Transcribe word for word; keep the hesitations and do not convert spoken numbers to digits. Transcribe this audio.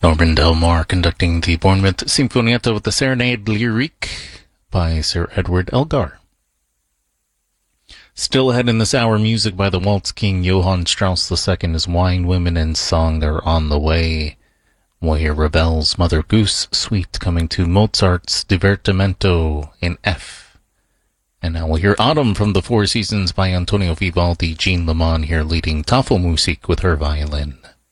Norman Delmar conducting the Bournemouth Sinfonietta with the Serenade Lyrique by Sir Edward Elgar. Still ahead in this hour, music by the Waltz King Johann Strauss the Second. His Wine, Women, and Song are on the way. We'll hear Ravel's Mother Goose Suite coming to Mozart's Divertimento in F. And now we'll hear Autumn from the Four Seasons by Antonio Vivaldi. Jean Lemon here leading Tafelmusik with her violin.